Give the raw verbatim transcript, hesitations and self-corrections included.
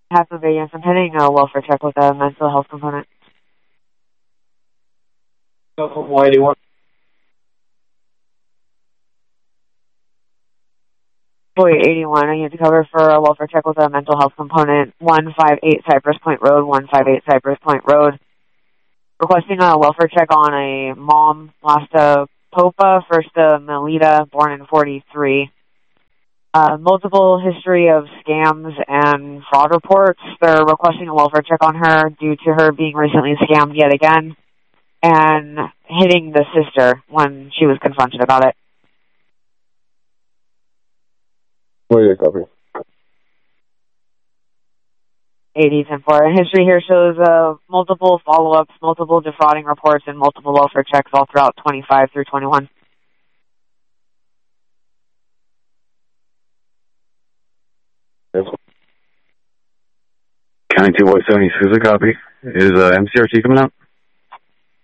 Half of Vegas. I'm hitting a welfare check with a mental health component. one eighty-one. Boy, eighty-one. I need to cover for a welfare check with a mental health component. one fifty-eight Cypress Point Road, one fifty-eight Cypress Point Road. Requesting a welfare check on a mom, Lasta Popa, Firsta Melita, born in forty-three. Uh, multiple history of scams and fraud reports. They're requesting a welfare check on her due to her being recently scammed yet again and hitting the sister when she was confronted about it. Where you copy? eighty ten four. History here shows uh, multiple follow-ups, multiple defrauding reports, and multiple welfare checks all throughout twenty-five through twenty-one. Yes. County two Boy seventy-six, a copy. Is uh, M C R T coming out?